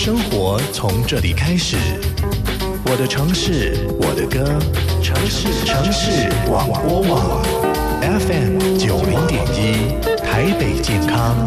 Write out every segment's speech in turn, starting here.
生活从这里开始，我的城市，我的歌，城市广播网 FM 90.1台北健康。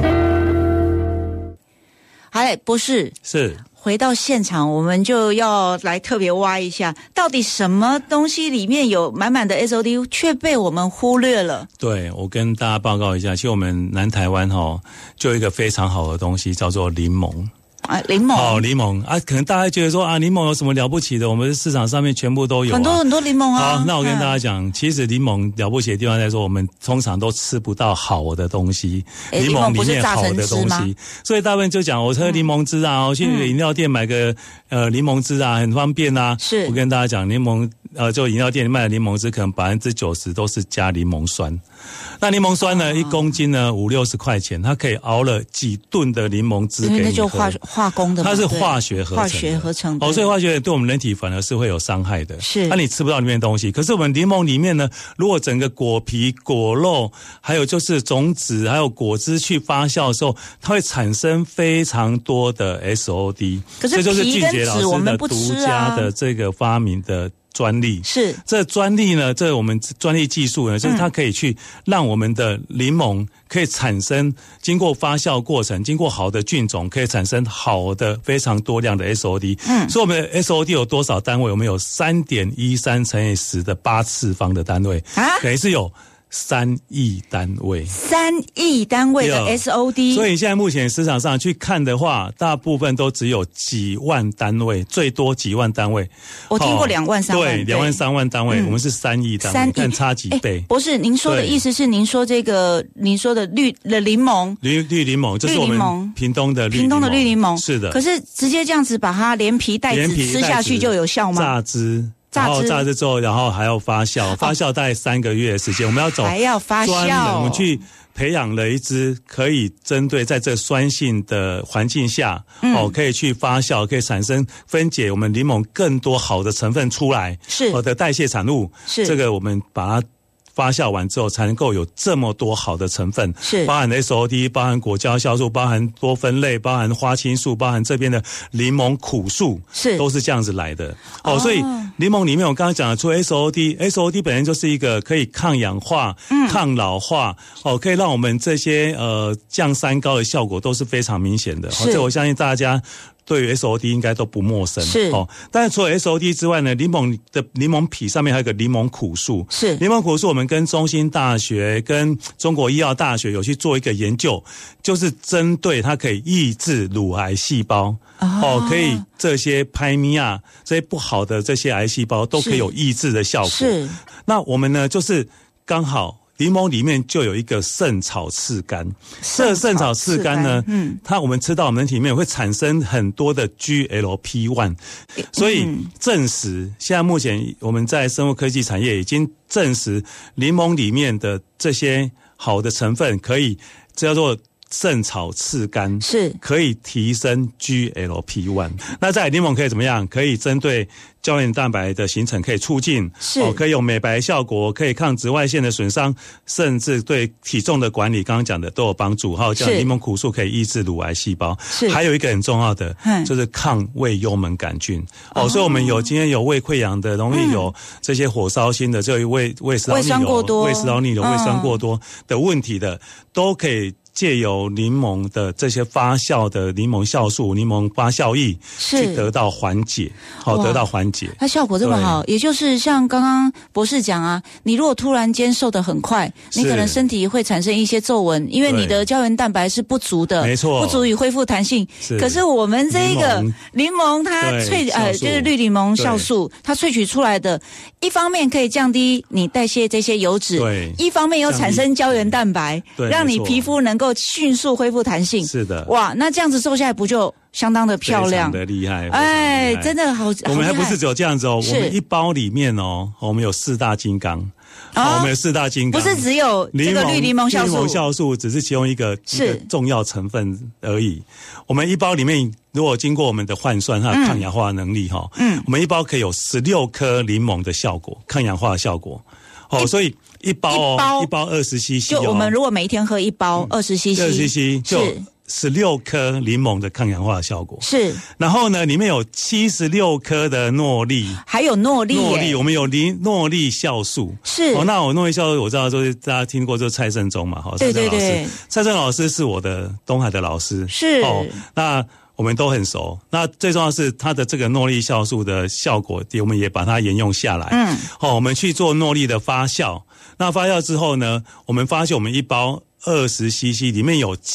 嗨，博士， 是回到现场，我们就要来特别挖一下，到底什么东西里面有满满的 SOD 却被我们忽略了？ 对，我跟大家报告一下，其实我们南台湾就有一个非常好的东西叫做柠檬。 柠檬柠檬可能大家觉得说柠檬有什么了不起的？我们市场上面全部都有很多很多柠檬啊。 好，那我跟大家讲，其实柠檬了不起的地方在说，我们通常都吃不到好的东西，柠檬里面好的东西，所以大部分就讲我喝柠檬汁啊，我去饮料店买个柠檬汁啊，很方便啊。 是， 我跟大家讲，柠檬就饮料店卖的柠檬汁，可能90%都是加柠檬酸。那柠檬酸呢，1公斤呢50-60块钱，它可以熬了几吨的柠檬汁给你喝。 那就化工的嘛， 它是化学合成的。所以化学对我们人体反而是会有伤害的。 是， 你吃不到里面的东西。可是我们柠檬里面呢，如果整个果皮、果肉，还有就是种子，还有果汁去发酵的时候，它会产生非常多的 SOD。 可是皮跟籽我们不吃啊。这就是俊杰老师的独家的这个发明的专利。 是， 这专利呢，这我们专利技术呢，就是它可以去让我们的柠檬可以产生经过发酵过程，经过好的菌种，可以产生好的非常多量的 SOD。所以我们的 SOD 有多少单位？我们有3.13乘以10的8次方的单位，等于是有3亿单位，3 亿单位的 SOD。 所以现在目前市场上去看的话，大部分都只有几万单位，最多几万单位。 我听过2万3万， 对，2万3万单位，我们是3亿单位，看差几倍。 博士，您说的意思是，您说您说的绿柠檬， 绿柠檬，就是我们屏东的绿柠檬， 是的。 可是直接这样子把它连皮带籽吃下去就有效吗？ 榨汁。然后榨汁之后，然后还要发酵，发酵大概3个月的时间。我们要走还要发酵， 我们去培养了一支可以针对在这酸性的环境下，可以去发酵，可以产生分解我们柠檬更多好的成分出来， 是的代谢产物。 是这个我们把它发酵完之后，才能够有这么多好的成分， 是包含 SOD， 包含果胶酵素，包含多酚类，包含花青素，包含这边的柠檬苦素， 是都是这样子来的。所以柠檬里面我刚刚讲的，除了 SOD 本身就是一个可以抗氧化、抗老化，可以让我们这些降三高的效果都是非常明显的。这我相信大家对于 SOD 应该都不陌生， 是但是除了 SOD 之外呢，柠檬皮上面还有一个柠檬苦素， 是柠檬苦素，我们跟中兴大学、跟中国医药大学有去做一个研究，就是针对它可以抑制乳癌细胞，可以这些拍咪啊，这些不好的这些癌细胞都可以有抑制的效果。 是， 那我们呢，就是刚好。柠檬里面就有一个圣草刺苷，这圣草刺苷呢，我们吃到我们人体里面会产生很多的 GLP-1，所以证实现在目前我们在生物科技产业已经证实，柠檬里面的这些好的成分可以叫做圣草刺苷， 是可以提升 GLP-1。那在柠檬可以怎么样？可以针对胶原蛋白的形成可以促进，可以有美白效果，可以抗紫外线的损伤，甚至对体重的管理，刚刚讲的都有帮助。还有叫柠檬苦素可以抑制乳癌细胞，还有一个很重要的就是抗胃幽门杆菌。所以我们今天有胃溃疡的，容易有这些火烧心的，这胃食道逆流、胃食道逆流、胃酸过多的问题的，都可以借由柠檬的这些发酵的柠檬酵素、柠檬发酵液去得到缓解，得到缓解。 它效果这么好，也就是像刚刚博士讲啊，你如果突然间瘦得很快，你可能身体会产生一些皱纹，因为你的胶原蛋白是不足的， 没错， 不足以恢复弹性。可是我们这一个柠檬它就是绿柠檬酵素，它萃取出来的，一方面可以降低你代谢这些油脂，一方面又产生胶原蛋白，让你皮肤能够迅速恢复弹性。 是的， 哇，那这样子瘦下来不就相当的漂亮， 非常的厉害。 哎，真的好。 我们还不是只有这样子哦，我们一包里面我们有4大金刚。我们有4大金刚， 不是只有这个绿柠檬酵素， 绿柠檬酵素只是其中一个重要成分而已。我们一包里面，如果经过我们的换算，它的抗氧化能力我们一包可以有16颗柠檬的效果，抗氧化的效果。所以一包20cc， 就我们如果每一天喝一包20cc， 就 16颗柠檬的抗氧化效果， 是。 然后呢，里面有76颗的诺丽， 还有诺丽， 我们有诺丽酵素， 是。 那我诺丽酵素我知道，就是大家听过，就是蔡胜忠嘛， 对对对， 蔡胜老师是我的东海的老师， 是。 那我们都很熟。那最重要的是它的这个诺丽酵素的效果，我们也把它沿用下来。我们去做诺丽的发酵。那发酵之后呢，我们发现我们一包20cc 里面有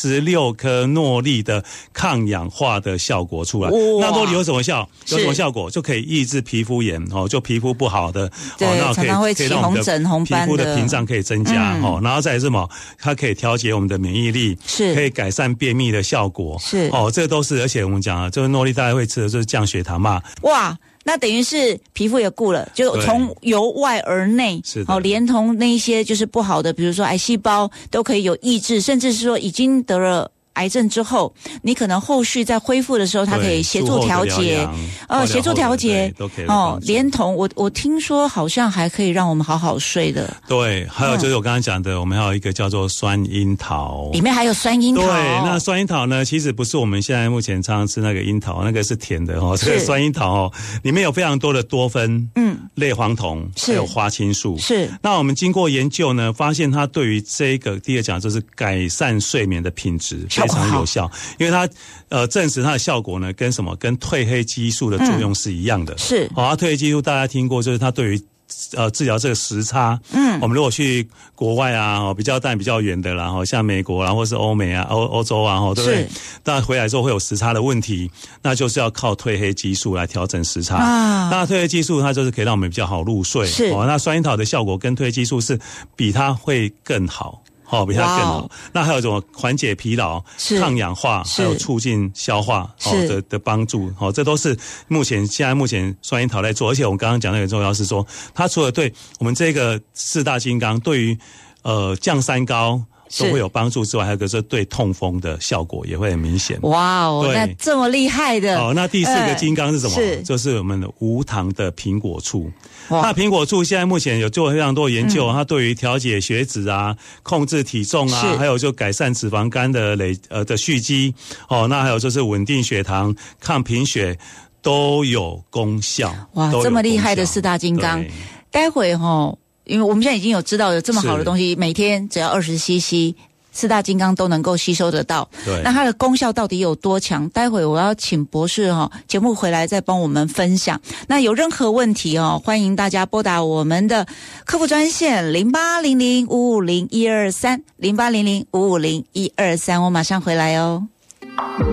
76颗诺丽的抗氧化的效果出来。那诺丽有什么效果？就可以抑制皮肤炎就皮肤不好的那常常会起红疹红斑的皮肤的屏障可以增加然后再来是什么？它可以调节我们的免疫力， 是可以改善便秘的效果， 是这都是。而且我们讲这个诺丽大家会吃的就是降血糖嘛。 哇，那等于是皮肤也顾了，就从由外而内，连同那一些就是不好的，比如说癌细胞都可以有抑制，甚至是说已经得了癌症之后，你可能后续在恢复的时候，它可以协助调节，协助调节都可以连同我听说好像还可以让我们好好睡的。 对，还有就是我刚刚讲的，我们还有一个叫做酸樱桃， 里面还有酸樱桃。 对，那酸樱桃呢，其实不是我们现在目前常常吃那个樱桃，那个是甜的这个酸樱桃里面有非常多的多酚，类黄酮，还有花青素。 是。 那我们经过研究呢，发现它对于这个第二讲就是改善睡眠的品质非常有效，因为它证实它的效果呢跟什么？跟褪黑激素的作用是一样的。 是。 褪黑激素大家听过，就是它对于治疗这个时差，我们如果去国外啊，比较淡比较远的啦，像美国啦，或是欧美啊、欧洲啊，对不对？那回来之后会有时差的问题，那就是要靠褪黑激素来调整时差。那褪黑激素它就是可以让我们比较好入睡。 是。 那酸樱桃的效果跟褪黑激素是比它会更好。比它更好。那还有什么缓解疲劳、抗氧化，还有促进消化的帮助。这都是现在目前酸樱桃在做。而且我们刚刚讲的很重要是说，它除了对我们这个4大金刚对于降三高都会有帮助之外，还有一个是对痛风的效果也会很明显。 哇哦，那这么厉害的。 那第4个金刚是什么？就是我们的无糖的苹果醋。那苹果醋现在目前有做非常多研究，它对于调节血脂啊、控制体重啊，还有就改善脂肪肝的蓄积那还有就是稳定血糖、抗贫血都有功效。 哇，这么厉害的4大金刚，待会因为我们现在已经有知道有这么好的东西，每天只要20cc。4大金刚都能够吸收得到， 对， 那它的功效到底有多强？待会我要请博士节目回来再帮我们分享。那有任何问题欢迎大家拨打我们的客服专线0800550123 0800550123，我马上回来哦。